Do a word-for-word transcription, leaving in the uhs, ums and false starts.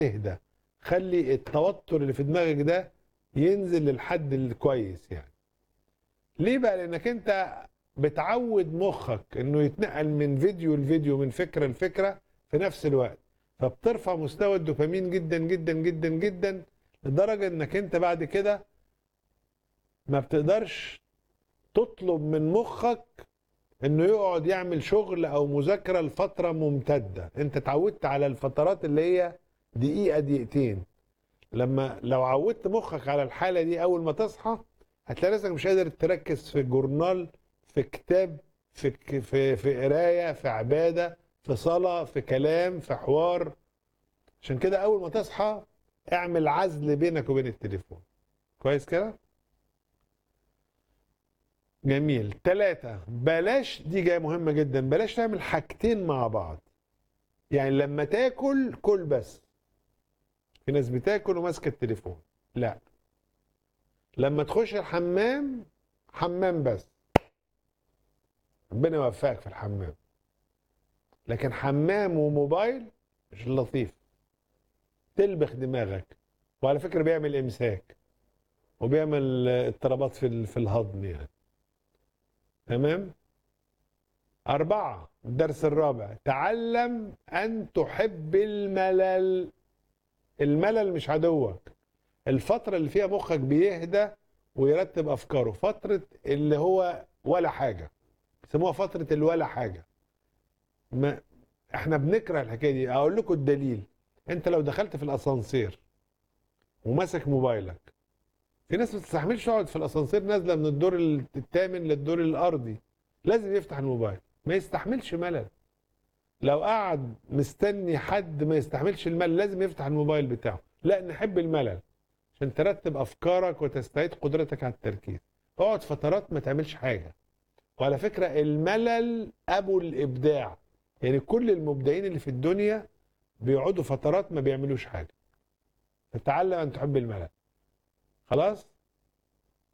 اهدى، خلي التوتر اللي في دماغك ده ينزل للحد الكويس. يعني ليه بقى؟ لانك انت بتعود مخك انه يتنقل من فيديو لفيديو، من فكره لفكره في نفس الوقت، فبترفع مستوى الدوبامين جدا جدا جدا جدا، لدرجه انك انت بعد كده ما بتقدرش تطلب من مخك انه يقعد يعمل شغل او مذاكره لفتره ممتده. انت اتعودت على الفترات اللي هي دقيقه دقيقتين. لما لو عودت مخك على الحاله دي، اول ما تصحى هتلاقي نفسك مش قادر تركز في جورنال، في كتاب، في في في قرايه، في عباده، في صلاه، في كلام، في حوار. عشان كده اول ما تصحى اعمل عزل بينك وبين التليفون. كويس كده؟ جميل. ثلاثة، بلاش، دي جاية مهمة جدا، بلاش تعمل حاجتين مع بعض. يعني لما تاكل كل بس. في ناس بتاكل وماسكة التليفون. لا. لما تخش الحمام، حمام بس. ربنا يوفقك في الحمام. لكن حمام وموبايل مش لطيف، تلبخ دماغك. وعلى فكرة بيعمل إمساك وبيعمل اضطرابات في في الهضم يعني. تمام؟ أربعة، الدرس الرابع، تعلم أن تحب الملل. الملل مش عدوك. الفترة اللي فيها مخك بيهدى ويرتب أفكاره، فترة اللي هو ولا حاجة، بيسموها فترة الولا حاجة. ما احنا بنكره الحكاية دي. أقول لكم الدليل. أنت لو دخلت في الأسانسير وماسك موبايلك، في ناس ما تستحملش تقعد في الأسانسير نازلة من الدور الثامن للدور الأرضي، لازم يفتح الموبايل، ما يستحملش ملل. لو قعد مستني حد ما يستحملش الملل لازم يفتح الموبايل بتاعه. لا، نحب الملل عشان ترتب افكارك وتستعيد قدرتك على التركيز. اقعد فترات ما تعملش حاجه. وعلى فكره الملل ابو الابداع. يعني كل المبدعين اللي في الدنيا بيقعدوا فترات ما بيعملوش حاجه. فتعلم ان تحب الملل. خلاص؟